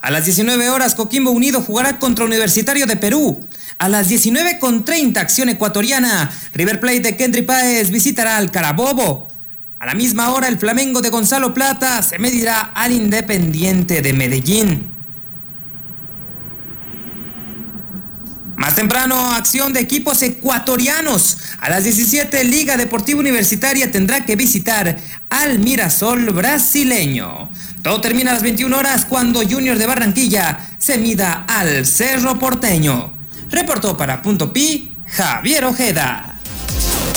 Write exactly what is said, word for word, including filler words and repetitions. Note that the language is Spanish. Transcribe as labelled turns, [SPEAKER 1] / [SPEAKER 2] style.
[SPEAKER 1] A las diecinueve horas, Coquimbo Unido jugará contra Universitario de Perú. A las diecinueve con treinta, acción ecuatoriana. River Plate de Kendry Páez visitará al Carabobo. A la misma hora, el Flamengo de Gonzalo Plata se medirá al Independiente de Medellín. Más temprano, acción de equipos ecuatorianos. A las diecisiete, Liga Deportiva Universitaria tendrá que visitar al Mirasol brasileño. Todo termina a las veintiuna horas cuando Junior de Barranquilla se mida al Cerro Porteño. Reportó para Punto Pi, Javier Ojeda.